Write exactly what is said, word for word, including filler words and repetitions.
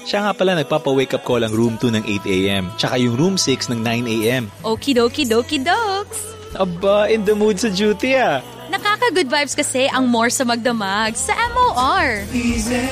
Siya nga pala nagpapa-wake up call ang room two ng eight a.m. Tsaka yung room six ng nine a.m. Okie dokie dokes. Aba, in the mood sa duty ah. Nakaka-good vibes kasi ang more sa magdamag sa M O R. Easy.